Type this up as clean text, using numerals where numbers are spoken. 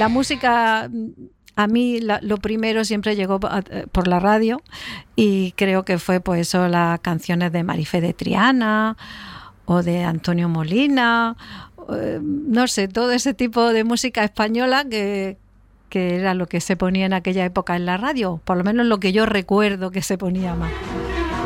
la música, a mí lo primero siempre llegó por la radio, y creo que fue pues eso, las canciones de Marifé de Triana o de Antonio Molina, no sé, todo ese tipo de música española que era lo que se ponía en aquella época en la radio, por lo menos lo que yo recuerdo que se ponía más.